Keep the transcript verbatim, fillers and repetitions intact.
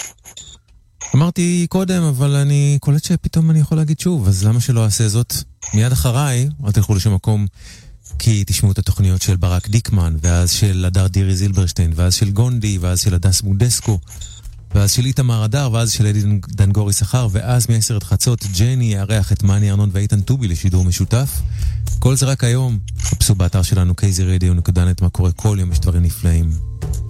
אמרתי קודם, אבל אני קולט שפתאום אני יכול להגיד שוב, אז למה שלא אעשה זאת? מיד אחריי, אל תלכו לשום מקום, כי תשמעו את התוכניות של ברק דיקמן, ואז של הדר דירי זילברשטיין, ואז של גונדי, ואז של הדס מודסקו, ואז של איתמר הדר, ואז של אדי דנגורי שכר, ואז מעשרת חצות ג'ני יארח את מני ארנון ואיתן טובי לשידור משותף. כל זה רק היום. חפשו באתר שלנו קייזי רדיו נקודה נט, מה קורה כל יום, יש דברים נפלאים.